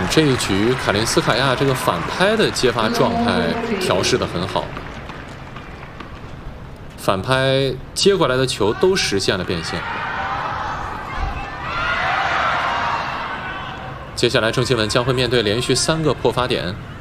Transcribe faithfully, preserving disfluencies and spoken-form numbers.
嗯，这一局卡林斯卡娅这个反拍的接发状态调试得很好，反拍接过来的球都实现了变现。接下来郑钦文将会面对连续三个破发点。